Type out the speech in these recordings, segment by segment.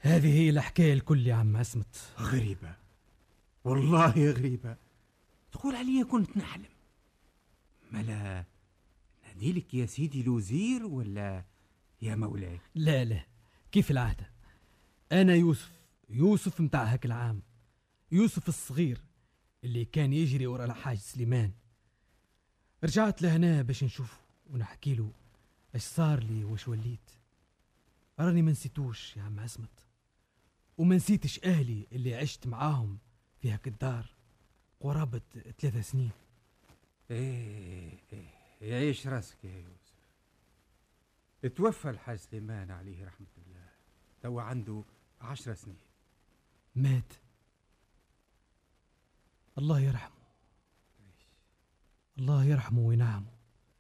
هذه هي الحكاية الكل يا عم عصمت. غريبة والله غريبة. تقول عليا كنت نحلم. ملا ناديلك يا سيدي الوزير ولا يا مولاي؟ لا كيف العادة، أنا يوسف متاع هاك العام، يوسف الصغير اللي كان يجري ورا الحاج سليمان. رجعت لهنا باش نشوفه ونحكي له اش صار لي واش وليت. راني ما نسيتوش يا عم عصمت، وما نسيتش أهلي اللي عشت معاهم في هاك الدار قرابة 3 سنين. ايه يعيش راسك يا يوسف. اتوفى الحاج سليمان عليه رحمة الله، توا عنده 10 سنين. مات، الله يرحمه. الله يرحمه وينعمه.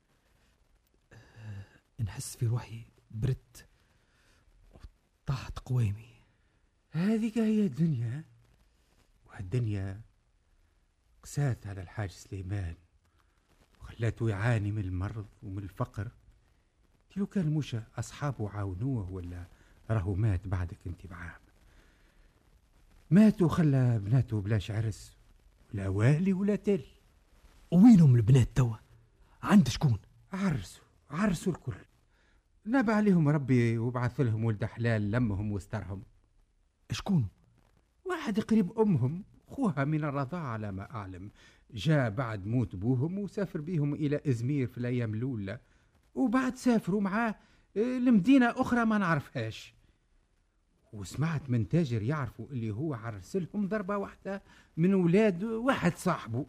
نحس في روحي برد وطاحت قوامي. هذيك هي الدنيا، وهالدنيا قسات على الحاج سليمان وخلاته يعاني من المرض ومن الفقر. لو كان مش أصحابه عاونوه ولا راهو مات بعدك انت بعام. مات وخلى بناته بلاش عرس ولا والي ولا تالي. وينهم البنات توا؟ عند شكون؟ عرسوا الكل. نبع عليهم ربي وبعث لهم ولد حلال لمهم واسترهم. شكون؟ واحد قريب أمهم، خوها من الرضاعة على ما أعلم. جاء بعد موت بوهم وسافر بيهم إلى إزمير في الأيام الأولى، وبعد سافروا معاه لمدينة أخرى ما نعرفهاش. وسمعت من تاجر يعرفوا اللي هو عرس لهم ضربة واحدة من أولاد واحد صاحبه.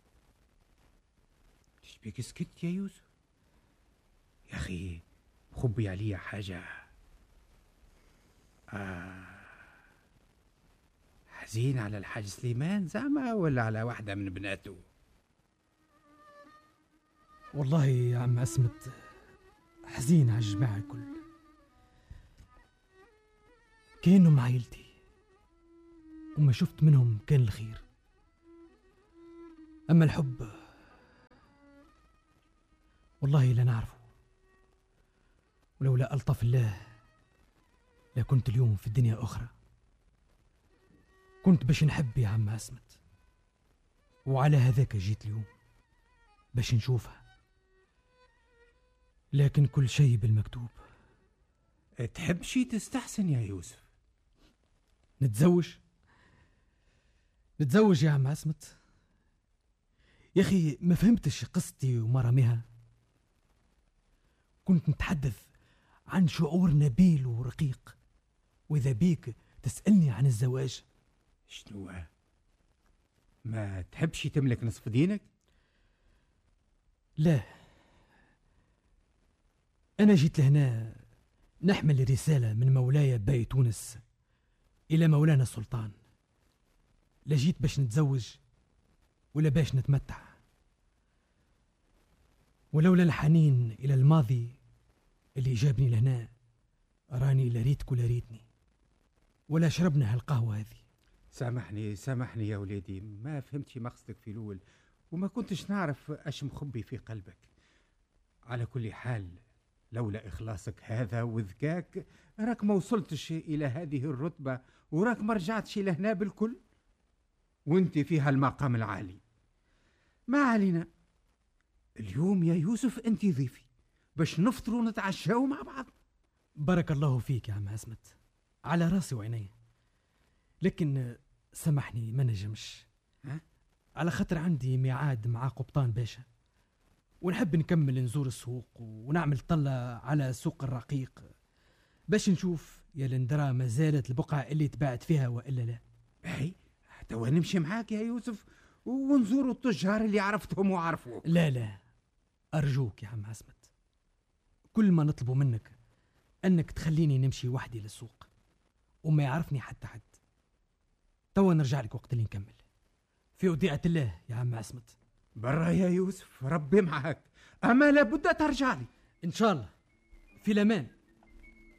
تشبيك سكت يا يوسف؟ يا أخي خبي عليا حاجة. حزين على الحاج سليمان زعما ولا على واحدة من بناته؟ والله يا عم عصمت حزين على الجماعة الكل، كانوا عائلتي وما شفت منهم كان الخير. أما الحب والله لا نعرفه، ولولا ألطف الله لكنت اليوم في الدنيا أخرى. كنت باش نحب يا عم عصمت، وعلى هذاك جيت اليوم باش نشوفها، لكن كل شيء بالمكتوب. تحب شي تستحسن يا يوسف؟ نتزوج يا عم عصمت. يا أخي ما فهمتش قصتي ومرامها. كنت نتحدث عن شعور نبيل ورقيق، وإذا بيك تسألني عن الزواج. شنو ما تحبش تملك نصف دينك؟ لا، أنا جيت لهنا نحمل رسالة من مولاي باي تونس إلى مولانا السلطان. لا جيت باش نتزوج ولا باش نتمتع، ولولا الحنين إلى الماضي اللي جابني لهنا راني لا ريتك ولا ريتني ولا شربنا هالقهوة هذه. سامحني يا وليدي، ما فهمتش مقصدك في الأول وما كنتش نعرف اش مخبي في قلبك. على كل حال لولا إخلاصك هذا وذكاك راك ما وصلتش إلى هذه الرتبة، وراك ما رجعتش لهنا بالكل وانت في هالمقام العالي. ما علينا، اليوم يا يوسف انت ضيفي باش نفطروا ونتعشاو مع بعض. بارك الله فيك يا عم عصمت، على راسي وعيني، لكن سامحني ما نجمش. على خاطر عندي ميعاد مع قبطان باشا، ونحب نكمل نزور السوق ونعمل طلة على سوق الرقيق باش نشوف يا لندرا ما زالت البقعة اللي تباعت فيها وإلا لا. باهي توا نمشي معاك يا يوسف ونزوروا التجار اللي عرفتهم وعرفوك. لا أرجوك يا عم عصمت، كل ما نطلبوا منك أنك تخليني نمشي وحدي للسوق وما يعرفني حتى حد. توا نرجع لك وقت اللي نكمل في وديعة الله يا عم عصمت. برا يا يوسف، ربي معك، أما لابد ترجع لي إن شاء الله. في الأمان.